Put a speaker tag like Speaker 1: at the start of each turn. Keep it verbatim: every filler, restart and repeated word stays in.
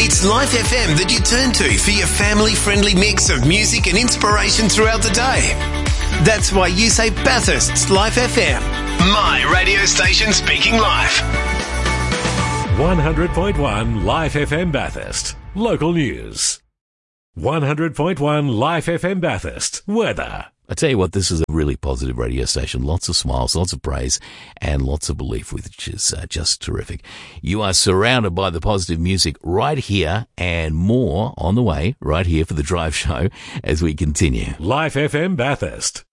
Speaker 1: It's Life F M that you turn to for your family-friendly mix of music and inspiration throughout the day. That's why you say Bathurst's Life F M. My radio station speaking life.
Speaker 2: one hundred point one Life F M Bathurst. Local news. one hundred point one Life F M Bathurst. Weather.
Speaker 3: I tell you what, this is a really positive radio station. Lots of smiles, lots of praise, and lots of belief, which is uh, just terrific. You are surrounded by the positive music right here, and more on the way right here for the Drive Show as we continue.
Speaker 2: Life F M Bathurst.